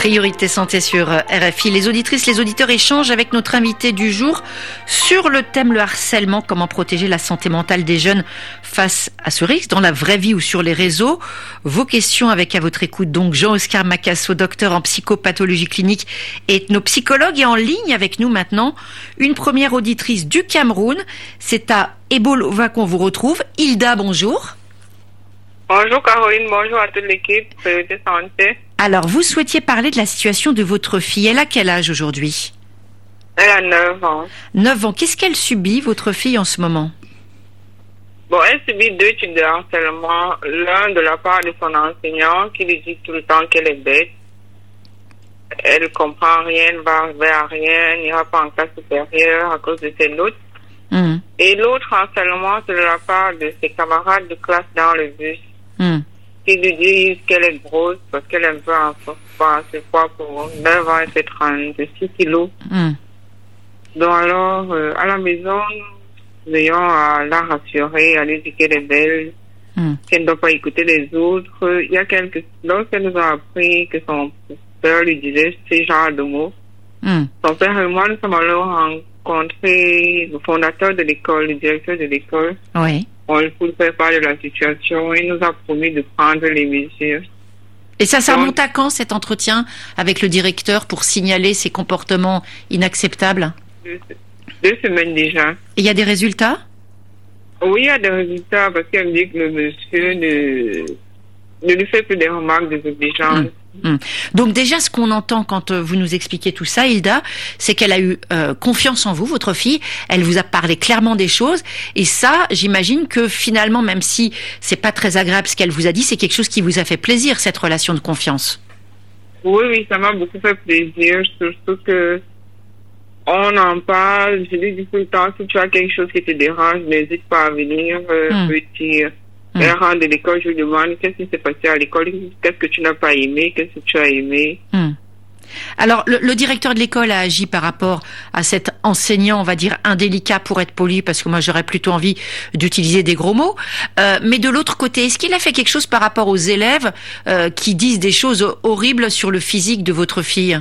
Priorité santé sur RFI. Les auditrices, les auditeurs échangent avec notre invité du jour sur le thème le harcèlement, comment protéger la santé mentale des jeunes face à ce risque dans la vraie vie ou sur les réseaux. Vos questions avec à votre écoute donc Jean-Oscar Macasso, docteur en psychopathologie clinique et ethnopsychologue, et en ligne avec nous maintenant une première auditrice du Cameroun. C'est à Ebolova qu'on vous retrouve. Hilda, bonjour. Bonjour Caroline, bonjour à toute l'équipe Priorité Santé. Alors, vous souhaitiez parler de la situation de votre fille. Elle a quel âge aujourd'hui? Elle a 9 ans. 9 ans. Qu'est-ce qu'elle subit, votre fille, en ce moment? Bon, elle subit 2 types de harcèlement. L'un de la part de son enseignant qui lui dit tout le temps qu'elle est bête. Elle ne comprend rien, ne va arriver à rien, n'ira pas en classe supérieure à cause de ses notes. Et l'autre harcèlement, c'est de la part de ses camarades de classe dans le bus. Qui lui disent qu'elle est grosse parce qu'elle est un peu en surpoids. C'est quoi pour 9 ans, elle fait 36 kilos. Donc alors, à la maison, nous ayons à la rassurer, à lui dire qu'elle est belle, qu'elle ne doit pas écouter les autres. Il y a lorsqu'elle nous a appris que son père lui disait ces genres de mots, son père et moi, nous sommes alors rencontré le fondateur de l'école, le directeur de l'école. Oui. On lui fait part de la situation et nous a promis de prendre les mesures. Et ça remonte à quand, cet entretien avec le directeur pour signaler ces comportements inacceptables? 2 semaines déjà. Et il y a des résultats? Oui, il y a des résultats parce qu'elle me dit que le monsieur ne lui fait plus des remarques désobligeantes. Donc déjà, ce qu'on entend quand vous nous expliquez tout ça, Hilda, c'est qu'elle a eu confiance en vous, votre fille. Elle vous a parlé clairement des choses. Et ça, j'imagine que finalement, même si c'est pas très agréable ce qu'elle vous a dit, c'est quelque chose qui vous a fait plaisir, cette relation de confiance. Oui, ça m'a beaucoup fait plaisir. Surtout que on en parle. Je lui dis tout le temps, si tu as quelque chose qui te dérange, n'hésite pas à venir me dire. Elle rentre de l'école, je lui demande qu'est-ce qui s'est passé à l'école, qu'est-ce que tu n'as pas aimé, qu'est-ce que tu as aimé. Alors, le directeur de l'école a agi par rapport à cet enseignant, on va dire, indélicat pour être poli, parce que moi j'aurais plutôt envie d'utiliser des gros mots. Mais de l'autre côté, est-ce qu'il a fait quelque chose par rapport aux élèves qui disent des choses horribles sur le physique de votre fille?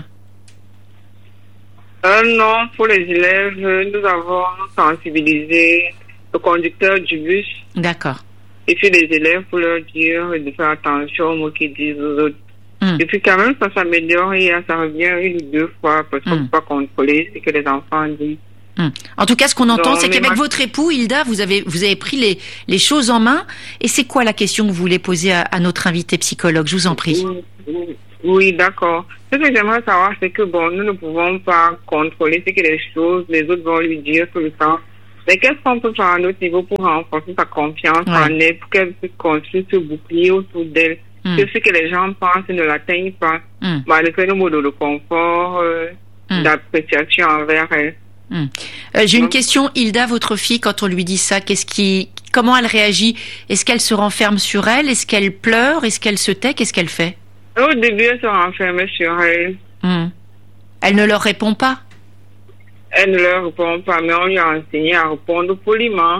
Non, pour les élèves, nous avons sensibilisé le conducteur du bus. D'accord. Et puis les élèves, pour leur dire de faire attention aux mots qu'ils disent aux autres. Et puis quand même, ça s'améliore et ça revient 1 ou 2 fois parce qu'on ne peut pas contrôler ce que les enfants disent. En tout cas, ce qu'on entend, c'est qu'avec votre époux, Hilda, vous avez pris les choses en main. Et c'est quoi la question que vous voulez poser à notre invité psychologue? Je vous en prie. Oui, d'accord. Ce que j'aimerais savoir, c'est que nous ne pouvons pas contrôler ce que les autres vont lui dire tout le temps. Mais qu'est-ce qu'on peut faire à notre niveau pour renforcer sa confiance en elle, pour qu'elle puisse construire ce bouclier autour d'elle, que ce que les gens pensent ne l'atteignent pas, malgré nos mots de confort, d'appréciation envers elle. J'ai une question, Hilda, votre fille, quand on lui dit ça, comment elle réagit? Est-ce qu'elle se renferme sur elle? Est-ce qu'elle pleure? Est-ce qu'elle se tait? Qu'est-ce qu'elle fait? Au début, elle se renfermait sur elle. Elle ne leur répond pas? Elle ne leur répond pas, mais on lui a enseigné à répondre poliment.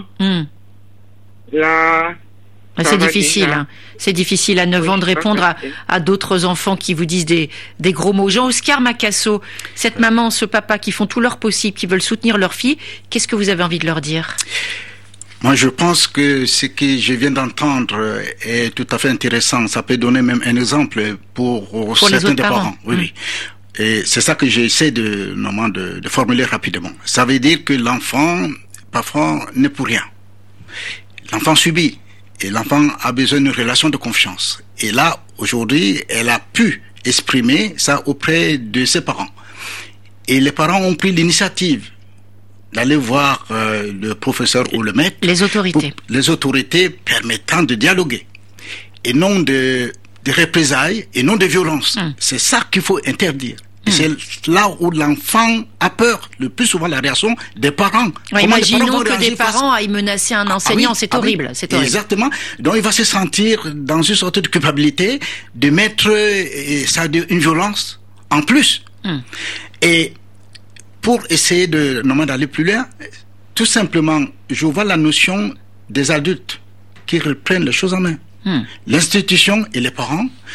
Là, c'est difficile. C'est difficile à 9 ans de répondre à d'autres enfants qui vous disent des gros mots. Jean-Oscar Macasso, cette maman, ce papa qui font tout leur possible, qui veulent soutenir leur fille, qu'est-ce que vous avez envie de leur dire? Moi, je pense que ce que je viens d'entendre est tout à fait intéressant. Ça peut donner même un exemple pour certains des parents. Oui. Et c'est ça que j'essaie de formuler rapidement. Ça veut dire que l'enfant, parfois, n'est pour rien. L'enfant subit. Et l'enfant a besoin d'une relation de confiance. Et là, aujourd'hui, elle a pu exprimer ça auprès de ses parents. Et les parents ont pris l'initiative d'aller voir le professeur ou le maître. Les autorités. Les autorités permettant de dialoguer. Et non de représailles et non de violence. C'est ça qu'il faut interdire. Et c'est là où l'enfant a peur, le plus souvent la réaction des parents. Imaginons que des parents aillent menacer un enseignant, c'est horrible. C'est horrible. Exactement. Donc il va se sentir dans une sorte de culpabilité de mettre une violence en plus. Et pour essayer d'aller plus loin, tout simplement, je vois la notion des adultes qui reprennent les choses en main. L'institution et les parents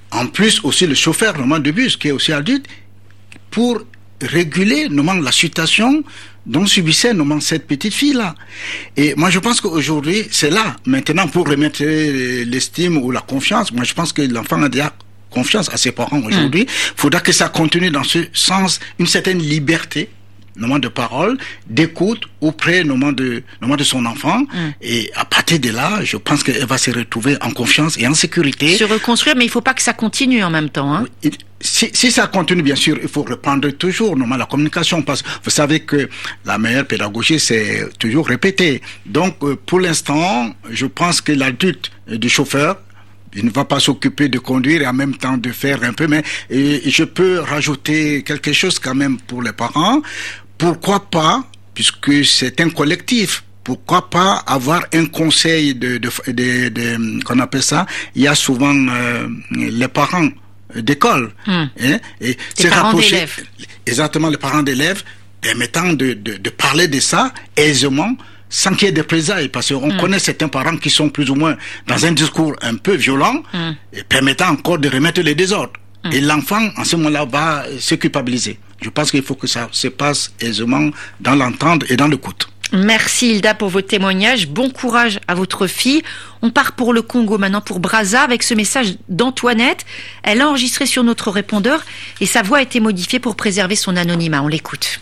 en plus aussi le chauffeur normalement de bus qui est aussi adulte, pour réguler normalement la situation dont subissait normalement cette petite fille-là. Et moi je pense qu'aujourd'hui, c'est là, maintenant pour remettre l'estime ou la confiance, moi je pense que l'enfant a déjà confiance à ses parents aujourd'hui. Faudra que ça continue dans ce sens, une certaine liberté de parole, d'écoute auprès de son enfant. Et à partir de là, je pense qu'elle va se retrouver en confiance et en sécurité. Se reconstruire, mais il ne faut pas que ça continue en même temps. Hein. Si ça continue, bien sûr, il faut reprendre toujours la communication, parce que vous savez que la meilleure pédagogie, c'est toujours répéter. Donc, pour l'instant, je pense que l'adulte du chauffeur, il ne va pas s'occuper de conduire et en même temps de faire un peu, mais je peux rajouter quelque chose quand même pour les parents. Pourquoi pas, puisque c'est un collectif, pourquoi pas avoir un conseil qu'on appelle ça, il y a souvent les parents d'école, et les parents d'élèves. Exactement, les parents d'élèves, permettant de parler de ça aisément, sans qu'il y ait de représailles, parce qu'on connaît certains parents qui sont plus ou moins dans un discours un peu violent, et permettant encore de remettre les désordres. Et l'enfant, en ce moment-là, va se culpabiliser. Je pense qu'il faut que ça se passe aisément dans l'entendre et dans l'écoute. Merci Hilda pour vos témoignages. Bon courage à votre fille. On part pour le Congo maintenant, pour Brazza, avec ce message d'Antoinette. Elle a enregistré sur notre répondeur et sa voix a été modifiée pour préserver son anonymat. On l'écoute.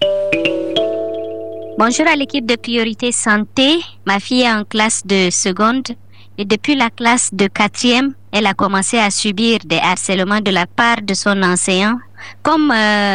Bonjour à l'équipe de Priorité Santé. Ma fille est en classe de seconde et depuis la classe de 4e, elle a commencé à subir des harcèlements de la part de son enseignant. Comme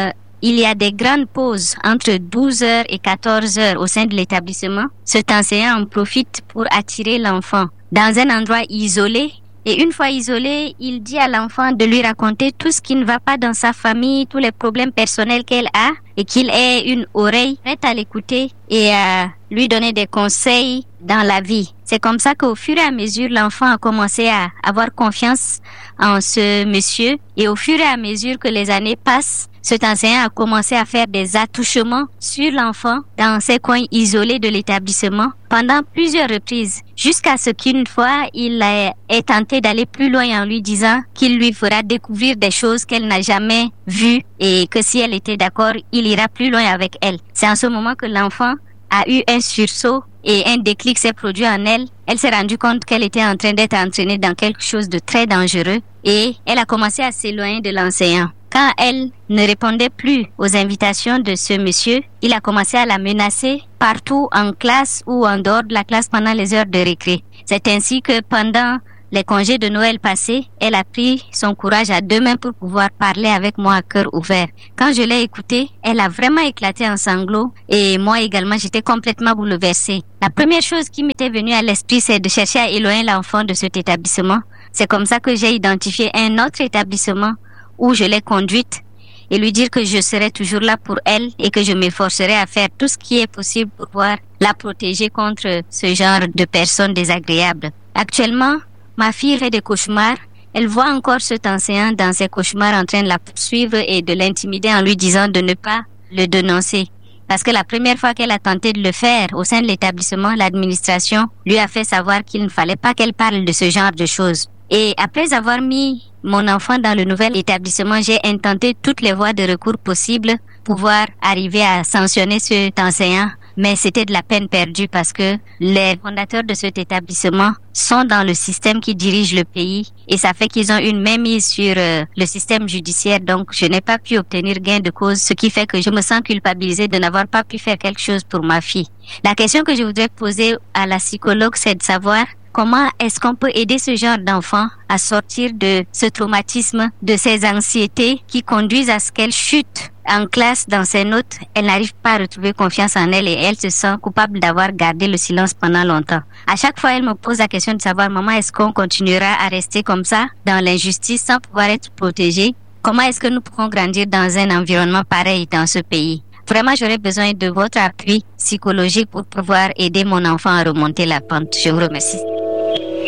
il y a des grandes pauses entre 12h et 14h au sein de l'établissement, cet enseignant en profite pour attirer l'enfant dans un endroit isolé. Et une fois isolé, il dit à l'enfant de lui raconter tout ce qui ne va pas dans sa famille, tous les problèmes personnels qu'elle a, et qu'il ait une oreille prête à l'écouter et à lui donner des conseils dans la vie. C'est comme ça qu'au fur et à mesure, l'enfant a commencé à avoir confiance en ce monsieur. Et au fur et à mesure que les années passent, cet enseignant a commencé à faire des attouchements sur l'enfant dans ces coins isolés de l'établissement pendant plusieurs reprises, jusqu'à ce qu'une fois, il ait tenté d'aller plus loin en lui disant qu'il lui fera découvrir des choses qu'elle n'a jamais vues et que si elle était d'accord, il ira plus loin avec elle. C'est en ce moment que l'enfant a eu un sursaut et un déclic s'est produit en elle. Elle s'est rendue compte qu'elle était en train d'être entraînée dans quelque chose de très dangereux et elle a commencé à s'éloigner de l'enseignant. Quand elle ne répondait plus aux invitations de ce monsieur, il a commencé à la menacer partout en classe ou en dehors de la classe pendant les heures de récré. C'est ainsi que pendant les congés de Noël passés, elle a pris son courage à deux mains pour pouvoir parler avec moi à cœur ouvert. Quand je l'ai écoutée, elle a vraiment éclaté en sanglots et moi également, j'étais complètement bouleversée. La première chose qui m'était venue à l'esprit, c'est de chercher à éloigner l'enfant de cet établissement. C'est comme ça que j'ai identifié un autre établissement où je l'ai conduite et lui dire que je serai toujours là pour elle et que je m'efforcerai à faire tout ce qui est possible pour pouvoir la protéger contre ce genre de personnes désagréables. Actuellement, ma fille fait des cauchemars. Elle voit encore cet enseignant dans ses cauchemars en train de la poursuivre et de l'intimider en lui disant de ne pas le dénoncer. Parce que la première fois qu'elle a tenté de le faire au sein de l'établissement, l'administration lui a fait savoir qu'il ne fallait pas qu'elle parle de ce genre de choses. Et après avoir mis mon enfant dans le nouvel établissement, j'ai intenté toutes les voies de recours possibles pour pouvoir arriver à sanctionner cet enseignant. Mais c'était de la peine perdue parce que les fondateurs de cet établissement sont dans le système qui dirige le pays et ça fait qu'ils ont une mainmise sur le système judiciaire. Donc, je n'ai pas pu obtenir gain de cause, ce qui fait que je me sens culpabilisée de n'avoir pas pu faire quelque chose pour ma fille. La question que je voudrais poser à la psychologue, c'est de savoir comment est-ce qu'on peut aider ce genre d'enfant à sortir de ce traumatisme, de ces anxiétés qui conduisent à ce qu'elle chute en classe dans ses notes. Elle n'arrive pas à retrouver confiance en elle et elle se sent coupable d'avoir gardé le silence pendant longtemps. À chaque fois, elle me pose la question de savoir, maman, est-ce qu'on continuera à rester comme ça, dans l'injustice, sans pouvoir être protégée? Comment est-ce que nous pourrons grandir dans un environnement pareil dans ce pays? Vraiment, j'aurais besoin de votre appui psychologique pour pouvoir aider mon enfant à remonter la pente. Je vous remercie.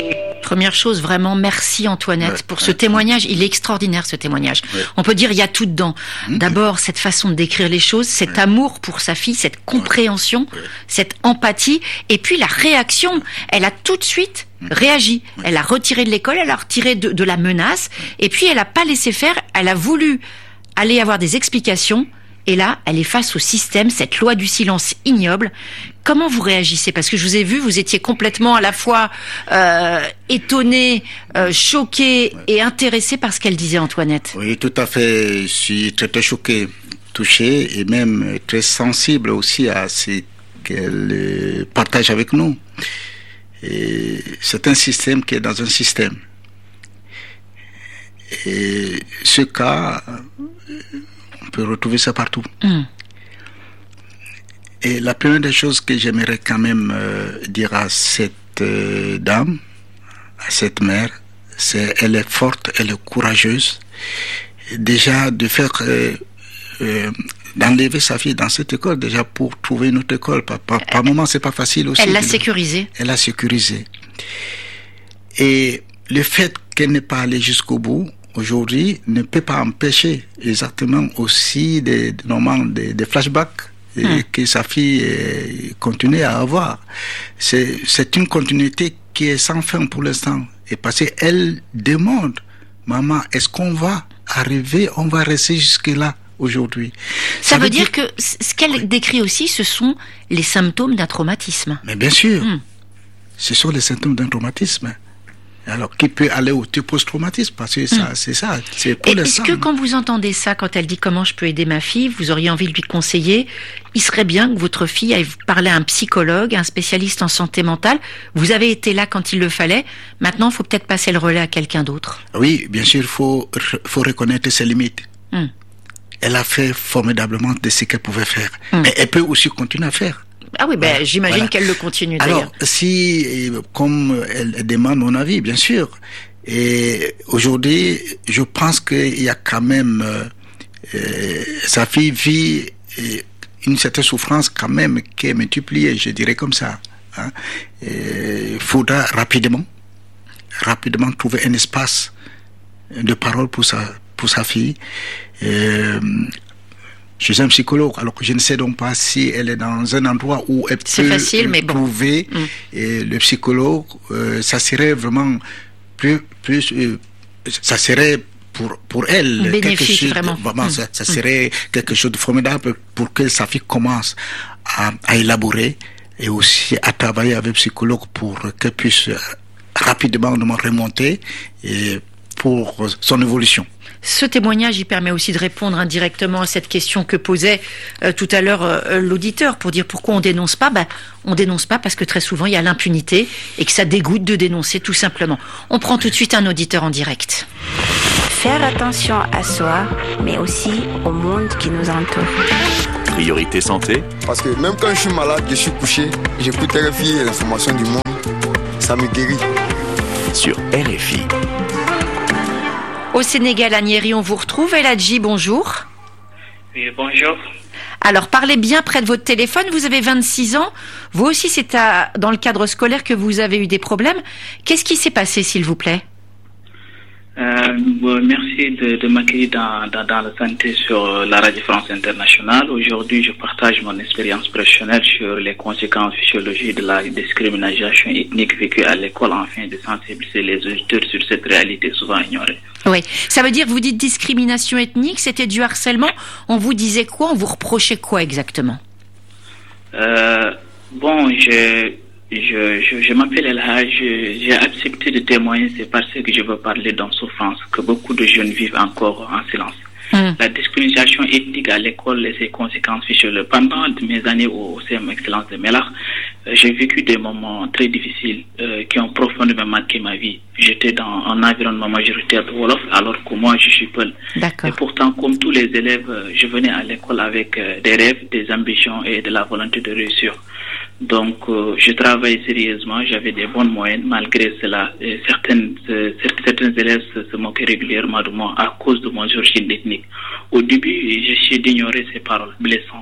Première chose, vraiment, merci Antoinette pour ce témoignage. Il est extraordinaire, ce témoignage. On peut dire, il y a tout dedans. D'abord, cette façon de décrire les choses, cet amour pour sa fille, cette compréhension, cette empathie, et puis la réaction. Elle a tout de suite réagi. Elle a retiré de l'école, elle a retiré de la menace, et puis elle n'a pas laissé faire, elle a voulu aller avoir des explications. Et là, elle est face au système, cette loi du silence ignoble. Comment vous réagissez? Parce que je vous ai vu, vous étiez complètement à la fois étonné, choqué et intéressé par ce qu'elle disait, Antoinette. Oui, tout à fait. Je suis très, très choqué, touché et même très sensible aussi à ce qu'elle partage avec nous. Et c'est un système qui est dans un système. Et ce cas... on peut retrouver ça partout. Et la première des choses que j'aimerais quand même dire à cette dame, à cette mère, c'est elle est forte, elle est courageuse. Déjà de faire, d'enlever sa fille dans cette école, déjà pour trouver une autre école. Par moment, c'est pas facile aussi. Elle l'a sécurisée. Elle l'a sécurisée. Et le fait qu'elle n'ait pas allé jusqu'au bout, aujourd'hui, ne peut pas empêcher exactement aussi des flashbacks que sa fille continue à avoir. C'est une continuité qui est sans fin pour l'instant. Et parce qu'elle demande, maman, est-ce qu'on va arriver, on va rester jusque-là aujourd'hui? Ça veut dire que ce qu'elle décrit aussi, ce sont les symptômes d'un traumatisme. Mais bien sûr, ce sont les symptômes d'un traumatisme. Alors, qui peut aller au post-traumatisme, parce que ça, c'est ça. C'est pour est-ce que quand vous entendez ça, quand elle dit comment je peux aider ma fille, vous auriez envie de lui conseiller, il serait bien que votre fille aille parler à un psychologue, un spécialiste en santé mentale. Vous avez été là quand il le fallait. Maintenant, il faut peut-être passer le relais à quelqu'un d'autre. Oui, bien sûr, il faut reconnaître ses limites. Elle a fait formidablement de ce qu'elle pouvait faire. Mais elle peut aussi continuer à faire. Ah oui, j'imagine qu'elle le continue d'ailleurs. Alors, si, comme elle demande mon avis, bien sûr, et aujourd'hui, je pense qu'il y a quand même, sa fille vit une certaine souffrance quand même qui est multipliée, je dirais comme ça. Il faudra rapidement trouver un espace de parole pour sa fille. Je suis un psychologue, alors que je ne sais donc pas si elle est dans un endroit où elle peut trouver le psychologue. Ça serait vraiment plus ça serait pour elle bénéfique, quelque chose, vraiment ça serait quelque chose de formidable pour que sa fille commence à élaborer et aussi à travailler avec le psychologue pour qu'elle puisse rapidement remonter et pour son évolution. Ce témoignage, il permet aussi de répondre indirectement à cette question que posait tout à l'heure l'auditeur, pour dire pourquoi on dénonce pas. On dénonce pas parce que très souvent il y a l'impunité et que ça dégoûte de dénoncer tout simplement. On prend tout de suite un auditeur en direct. Faire attention à soi, mais aussi au monde qui nous entoure. Priorité santé. Parce que même quand je suis malade, je suis couché, j'écoute RFI et l'information du monde, ça me guérit. Sur RFI. Au Sénégal, à Niéry, on vous retrouve. El Hadji, bonjour. Oui, bonjour. Alors, parlez bien près de votre téléphone. Vous avez 26 ans. Vous aussi, c'est dans le cadre scolaire que vous avez eu des problèmes. Qu'est-ce qui s'est passé, s'il vous plaît? Merci de m'accueillir dans la santé sur la Radio France Internationale. Aujourd'hui, je partage mon expérience professionnelle sur les conséquences physiologiques de la discrimination ethnique vécue à l'école afin de sensibiliser les auditeurs sur cette réalité souvent ignorée. Oui, ça veut dire, vous dites discrimination ethnique, c'était du harcèlement. On vous disait quoi? On vous reprochait quoi exactement? Je m'appelle El Hadj, j'ai accepté de témoigner, c'est parce que je veux parler d'une souffrance que beaucoup de jeunes vivent encore en silence. La discrimination ethnique à l'école et ses conséquences physiologiques. Pendant mes années au CM Excellence de Melach, j'ai vécu des moments très difficiles qui ont profondément marqué ma vie. J'étais dans un environnement majoritaire de Wolof, alors que moi je suis Peul. Et pourtant, comme tous les élèves, je venais à l'école avec des rêves, des ambitions et de la volonté de réussir. Donc, je travaillais sérieusement, j'avais des bonnes moyennes. Malgré cela, certains élèves se moquaient régulièrement de moi à cause de mon origine ethnique. Au début, j'essayais d'ignorer ces paroles blessantes,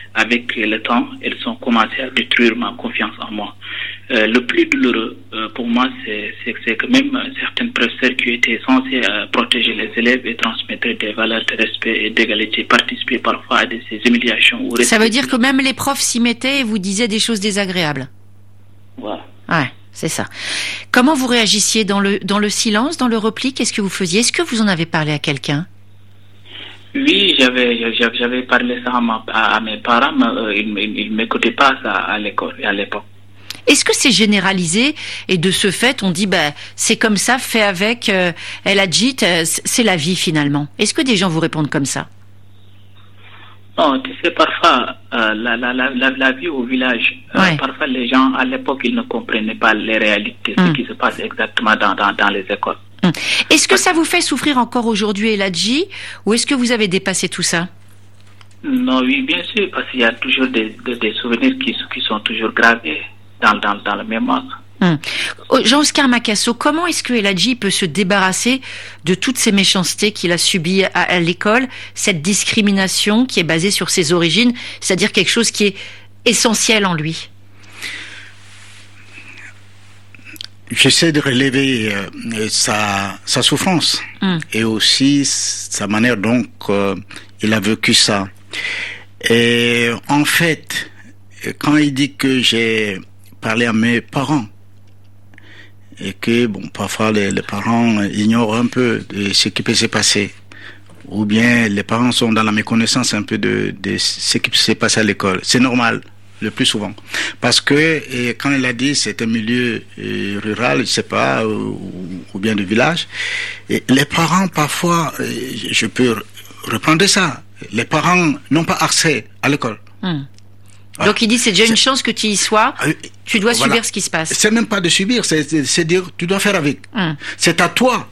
avec le temps, elles ont commencé à détruire ma confiance en moi. Le plus douloureux pour moi, c'est que même certains professeurs qui étaient censés protéger les élèves et transmettre des valeurs de respect et d'égalité participaient parfois à ces humiliations. Ça veut dire que même les profs s'y mettaient et vous disaient des choses désagréables. Voilà. Ouais, c'est ça. Comment vous réagissiez dans le silence, dans le repli? Qu'est-ce que vous faisiez? Est-ce que vous en avez parlé à quelqu'un? Oui, j'avais parlé ça à mes parents, mais ils ne m'écoutaient pas ça à l'école et à l'époque. Est-ce que c'est généralisé et de ce fait on dit c'est comme ça, fait avec, El Hadji, c'est la vie finalement? Est-ce que des gens vous répondent comme ça? Non, tu sais, parfois la vie au village, parfois les gens à l'époque ils ne comprenaient pas les réalités, ce qui se passe exactement dans les écoles. Est-ce que ça vous fait souffrir encore aujourd'hui, El Hadji, ou est-ce que vous avez dépassé tout ça? Non, oui, bien sûr, parce qu'il y a toujours des souvenirs qui sont toujours gravés dans le mémoire. Jean-Oscar Makasso, comment est-ce que El Hadji peut se débarrasser de toutes ces méchancetés qu'il a subies à l'école, cette discrimination qui est basée sur ses origines, c'est-à-dire quelque chose qui est essentiel en lui? J'essaie de relever sa souffrance et aussi sa manière dont il a vécu ça. Et en fait, quand il dit que j'ai parlé à mes parents et que parfois les parents ignorent un peu de ce qui peut se passer, ou bien les parents sont dans la méconnaissance un peu de ce qui peut se passer à l'école, c'est normal. Le plus souvent. Parce que, quand il a dit, c'est un milieu rural, je sais pas, ou bien de village, et les parents, parfois, je peux reprendre ça, les parents n'ont pas accès à l'école. Voilà. Donc il dit, c'est déjà une chance que tu y sois, tu dois subir ce qui se passe. C'est même pas de subir, c'est dire, tu dois faire avec. C'est à toi.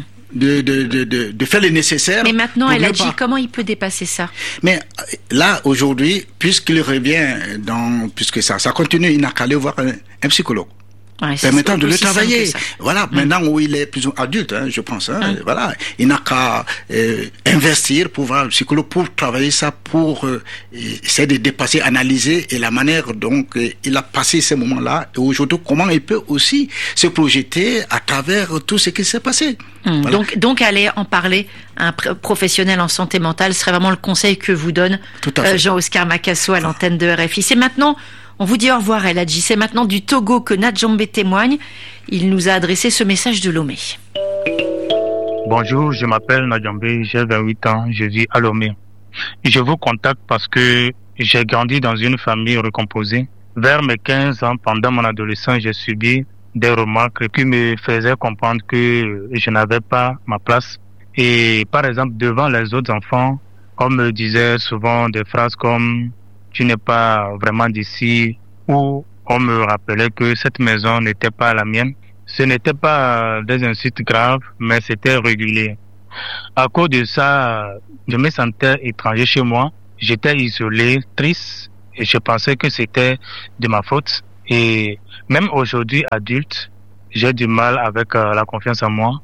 De faire le nécessaire. Mais maintenant, El Hadji, comment il peut dépasser ça? Mais là, aujourd'hui, puisqu'il revient puisque ça continue, il n'a qu'à aller voir un psychologue. Permettant de le travailler. Voilà, maintenant où il est plus adulte, je pense, voilà. Il n'a qu'à investir pour voir le psychologue, pour travailler ça, pour essayer de dépasser, analyser et la manière dont il a passé ces moments-là et aujourd'hui comment il peut aussi se projeter à travers tout ce qui s'est passé. Voilà. Donc aller en parler à un professionnel en santé mentale serait vraiment le conseil que vous donne Jean-Oscar Makasso à l'antenne de RFI. C'est maintenant. On vous dit au revoir, El Hadji. C'est maintenant du Togo que Nadjambé témoigne. Il nous a adressé ce message de Lomé. Bonjour, je m'appelle Nadjambé, j'ai 28 ans, je vis à Lomé. Je vous contacte parce que j'ai grandi dans une famille recomposée. Vers mes 15 ans, pendant mon adolescence, j'ai subi des remarques qui me faisaient comprendre que je n'avais pas ma place. Et par exemple, devant les autres enfants, on me disait souvent des phrases comme « tu n'es pas vraiment d'ici » ou on me rappelait que cette maison n'était pas la mienne. Ce n'était pas des insultes graves, mais c'était régulier. À cause de ça, je me sentais étranger chez moi. J'étais isolé, triste, et je pensais que c'était de ma faute. Et même aujourd'hui, adulte, j'ai du mal avec la confiance en moi.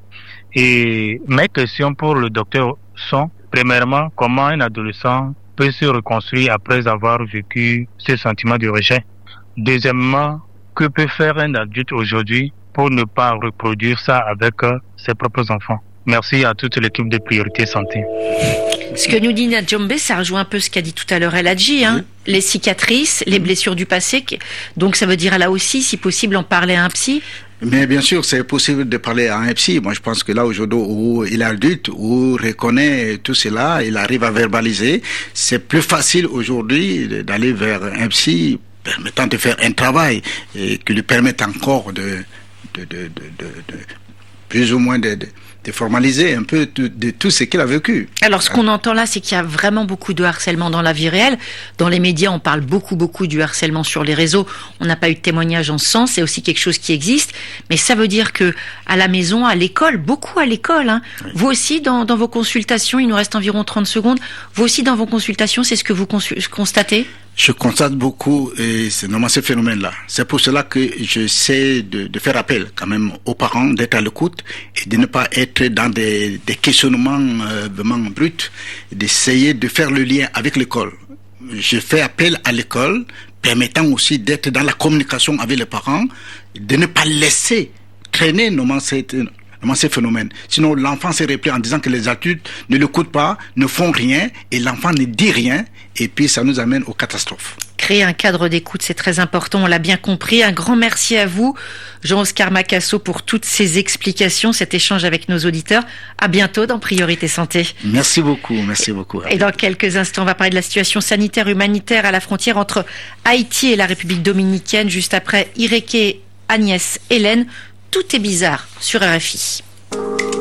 Et mes questions pour le docteur sont, premièrement, comment un adolescent peut se reconstruire après avoir vécu ce sentiment de rejet. Deuxièmement, que peut faire un adulte aujourd'hui pour ne pas reproduire ça avec ses propres enfants? Merci à toute l'équipe de Priorité Santé. Ce que nous dit Nadjambé, ça rejoint un peu ce qu'a dit tout à l'heure El Hadji, les cicatrices, les blessures du passé. Donc ça veut dire là aussi, si possible, en parler à un psy. Mais bien sûr, c'est possible de parler à un psy. Moi, je pense que là, aujourd'hui, où il est adulte, où il reconnaît tout cela, il arrive à verbaliser, c'est plus facile aujourd'hui d'aller vers un psy permettant de faire un travail et qui lui permette encore de plus ou moins de formaliser un peu de tout ce qu'il a vécu. Alors, ce qu'on entend là, c'est qu'il y a vraiment beaucoup de harcèlement dans la vie réelle. Dans les médias, on parle beaucoup du harcèlement sur les réseaux. On n'a pas eu de témoignage en ce sens. C'est aussi quelque chose qui existe. Mais ça veut dire que à la maison, à l'école, beaucoup à l'école, oui. Vous aussi, dans vos consultations, il nous reste environ 30 secondes. Vous aussi, dans vos consultations, c'est ce que vous constatez? Je constate beaucoup, et c'est normalement ce phénomène-là. C'est pour cela que j'essaie de faire appel quand même aux parents d'être à l'écoute et de ne pas être dans des questionnements vraiment bruts, d'essayer de faire le lien avec l'école. je fais appel à l'école, permettant aussi d'être dans la communication avec les parents, de ne pas laisser traîner ces phénomènes. Sinon, l'enfant se replié en disant que les adultes ne l'écoutent pas, ne font rien, et l'enfant ne dit rien, et puis ça nous amène aux catastrophes. Créer un cadre d'écoute, c'est très important, on l'a bien compris. Un grand merci à vous, Jean-Oscar Macasso, pour toutes ces explications, cet échange avec nos auditeurs. À bientôt dans Priorité Santé. Merci beaucoup, merci beaucoup. Et dans quelques instants, on va parler de la situation sanitaire humanitaire à la frontière entre Haïti et la République dominicaine, juste après Ireke, Agnès, Hélène. Tout est bizarre sur RFI.